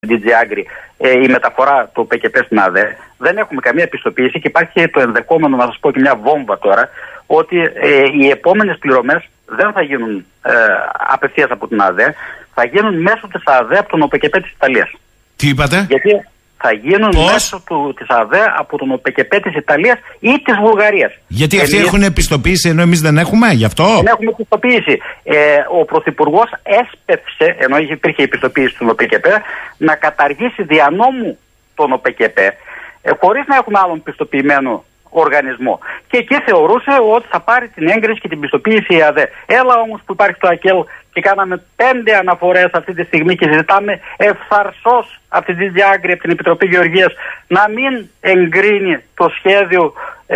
DG Agri η μεταφορά του ΟΠΕΚΕΠ στην ΑΔΕ. Δεν έχουμε καμία επιστοποίηση και υπάρχει το ενδεχόμενο, να σας πω και μια βόμβα τώρα, ότι οι επόμενες πληρωμές δεν θα γίνουν απευθείας από την ΑΔΕ, θα γίνουν μέσω της ΑΔΕ από τον ΟΠΕΚΕΠ της Ιταλίας. Τι είπατε? Γιατί θα γίνουν μέσω της ΑΔΕ από τον ΟΠΕΚΕΠ της Ιταλίας ή της Βουλγαρίας. Γιατί αυτοί έχουν επιστοποίηση ενώ εμείς δεν έχουμε, γι' αυτό? Δεν έχουμε επιστοποίηση. Ο Πρωθυπουργός έσπευσε, ενώ υπήρχε επιστοποίηση του ΟΠΕΚΕΠ, να καταργήσει δια νόμου τον ΟΠΕΚΕΠ, χωρίς να έχουμε άλλον πιστοποιημένο οργανισμό. Και εκεί θεωρούσε ότι θα πάρει την έγκριση και την πιστοποίηση η ΑΔΕ. Έλα όμως που υπάρχει το ΑΚΕΛ και κάναμε 5 αναφορές αυτή τη στιγμή και ζητάμε ευθαρσώς από την DG Agri, από την Επιτροπή Γεωργίας, να μην εγκρίνει το σχέδιο,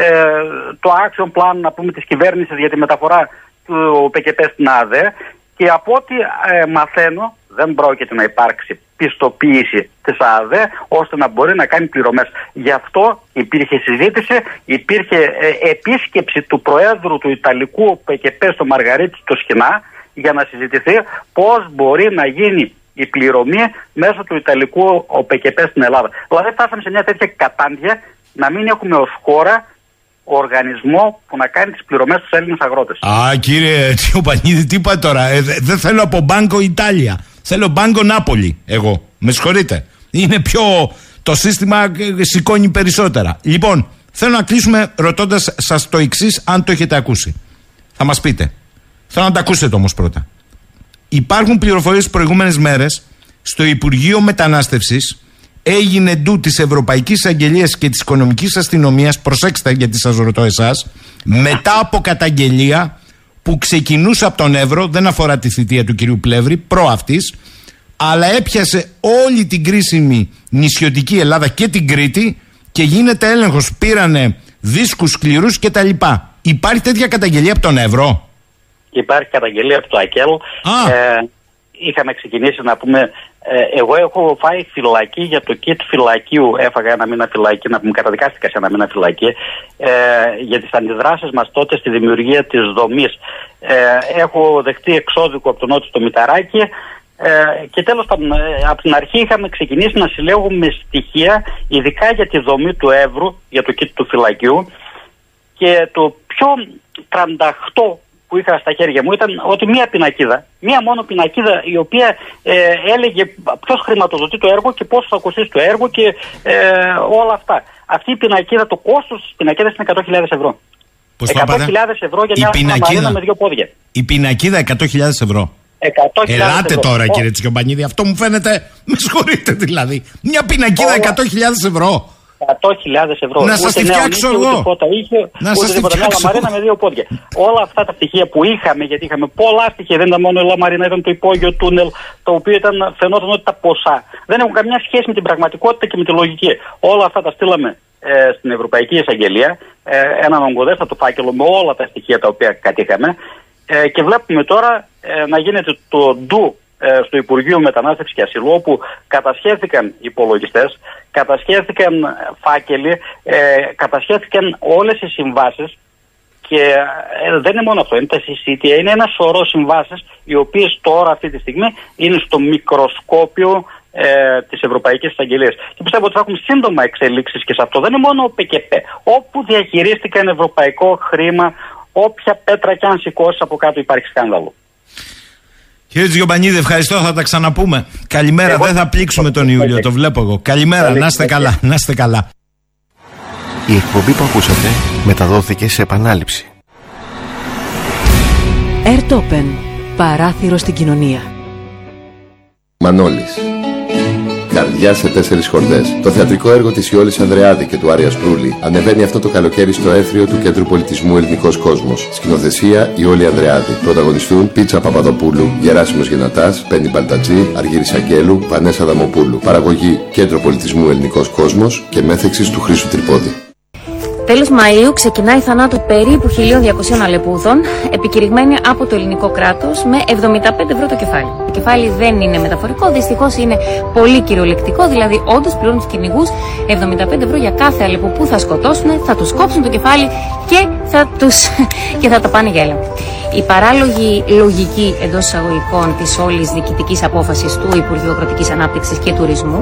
το action plan, να πούμε, της κυβέρνησης για τη μεταφορά του ΟΠΕΚΕΠ στην ΑΔΕ. Και από ό,τι μαθαίνω, δεν πρόκειται να υπάρξει πιστοποίηση της ΑΔΕ ώστε να μπορεί να κάνει πληρωμές. Γι' αυτό υπήρχε συζήτηση, υπήρχε επίσκεψη του Προέδρου του Ιταλικού ΟΠΕΚΕΠ στο Μαργαρίτη στο Σχοινά για να συζητηθεί πώς μπορεί να γίνει η πληρωμή μέσω του Ιταλικού ΟΠΕΚΕΠ στην Ελλάδα. Δηλαδή φτάσαμε σε μια τέτοια κατάντια να μην έχουμε ως χώρα οργανισμό που να κάνει τις πληρωμές στους Έλληνες αγρότες. Α, κύριε Τσιοπανίδη, τι είπα τώρα? Δεν θέλω από Μπάνκο Ιτάλια. Θέλω Μπάνκο Νάπολη. Εγώ. Με συγχωρείτε. Είναι πιο. Το σύστημα σηκώνει περισσότερα. Λοιπόν, θέλω να κλείσουμε ρωτώντας σας το εξής, αν το έχετε ακούσει. Θα μας πείτε. Θέλω να τα ακούσετε όμως πρώτα. Υπάρχουν πληροφορίες τις προηγούμενες μέρες στο Υπουργείο Μετανάστευσης. Έγινε ντου της Ευρωπαϊκής Αγγελίας και της Οικονομικής Αστυνομίας, προσέξτε γιατί σας ρωτώ εσάς, μετά από καταγγελία που ξεκινούσε από τον Εύρο, δεν αφορά τη θητεία του κυρίου Πλεύρη, προαυτής, αλλά έπιασε όλη την κρίσιμη νησιωτική Ελλάδα και την Κρήτη και γίνεται έλεγχος, πήρανε δίσκους σκληρούς κτλ. Υπάρχει τέτοια καταγγελία από τον Εύρο? Υπάρχει καταγγελία από το ΑΚΕΛ. Είχαμε ξεκινήσει να πούμε. Εγώ έχω φάει φυλακή για το kit φυλακίου. Έφαγα 1 μήνα φυλακή, να πούμε, καταδικάστηκα σε 1 μήνα φυλακή για τις αντιδράσεις μας τότε στη δημιουργία της δομής. Έχω δεχτεί εξώδικο από τον Νότιο στο Μηταράκι και τέλος πάντων από την αρχή είχαμε ξεκινήσει να συλλέγουμε στοιχεία ειδικά για τη δομή του Εύρου, για το kit του φυλακίου, και το πιο τρανταχτό που είχα στα χέρια μου ήταν ότι μία μόνο πινακίδα η οποία έλεγε ποιος χρηματοδοτεί το έργο και πόσο θα κοστίσει το έργο και όλα αυτά. Αυτή η πινακίδα, το κόστος της πινακίδας είναι 100.000 ευρώ. 100.000 ευρώ για μια μαρίνα με 2 πόδια. Η πινακίδα 100.000 ευρώ. Ελάτε τώρα κύριε Τσιοπανίδη, αυτό μου φαίνεται, με συγχωρείτε δηλαδή. Μια πινακίδα 100.000 ευρώ. 100.000 ευρώ. Να σας τη φτιάξω εγώ. Να σας τη φτιάξω μαρίνα με 2 πόδια. Όλα αυτά τα στοιχεία που είχαμε, γιατί είχαμε πολλά στοιχεία, δεν ήταν μόνο η Λαμαρίνα, ήταν το υπόγειο τούνελ, το οποίο φαινόταν ότι τα ποσά δεν έχουν καμιά σχέση με την πραγματικότητα και με τη λογική. Όλα αυτά τα στείλαμε στην Ευρωπαϊκή Εισαγγελία, έναν ογκοδέστατο φάκελο με όλα τα στοιχεία τα οποία κατήχαμε, και βλέπουμε τώρα να γίνεται το ντου στο Υπουργείο Μετανάστευσης και Ασυλού, όπου κατασχέθηκαν υπολογιστές, κατασχέθηκαν φάκελοι, κατασχέθηκαν όλες οι συμβάσεις και δεν είναι μόνο αυτό, είναι τα CCTA, είναι ένα σωρό συμβάσεις οι οποίες τώρα αυτή τη στιγμή είναι στο μικροσκόπιο της Ευρωπαϊκής Εισαγγελίας. Και πιστεύω ότι θα έχουμε σύντομα εξελίξεις και σε αυτό. Δεν είναι μόνο ο ΠΚΠ. Όπου διαχειρίστηκαν ευρωπαϊκό χρήμα, όποια πέτρα και αν σηκώσει από κάτω υπάρχει σκάνδαλο. Κύριε Τσιοπανίδη, ευχαριστώ, θα τα ξαναπούμε. Καλημέρα, δεν θα πλήξουμε τον Ιούλιο, το βλέπω εγώ. Καλημέρα, να είστε καλά, να είστε καλά. Η εκπομπή που ακούσατε μεταδόθηκε σε επανάληψη. Airtopen, παράθυρο στην κοινωνία. Μανώλης. Καρδιά σε 4 χορδές. Το θεατρικό έργο της Ιόλης Ανδρεάδη και του Άρια Σπρούλη ανεβαίνει αυτό το καλοκαίρι στο έθριο του Κέντρου Πολιτισμού Ελληνικός Κόσμος. Σκηνοθεσία Ιόλη Ανδρεάδη. Πρωταγωνιστούν Πίτσα Παπαδοπούλου, Γεράσιμος Γενατάς, Πέννη Μπαλτατζή, Αργύρης Αγγέλου, Βανέσα Δαμοπούλου. Παραγωγή Κέντρο Πολιτισμού Ελληνικός Κόσμος και μέθεξης του Χρήστου Τρυπόδη. Τέλος Μαΐου ξεκινάει η θανάτου περίπου 1.200 αλεπούδων, επικηρυγμένη από το ελληνικό κράτος με 75 ευρώ το κεφάλι. Το κεφάλι δεν είναι μεταφορικό, δυστυχώς είναι πολύ κυριολεκτικό, δηλαδή όντως πληρώνουν τους κυνηγούς 75 ευρώ για κάθε αλεπού που θα σκοτώσουν, θα τους κόψουν το κεφάλι και θα τα πάνε για έλεγχο. Η παράλογη λογική εντός εισαγωγικών της όλης διοικητικής απόφασης του Υπουργείου Αγροτικής Ανάπτυξης και Τουρισμού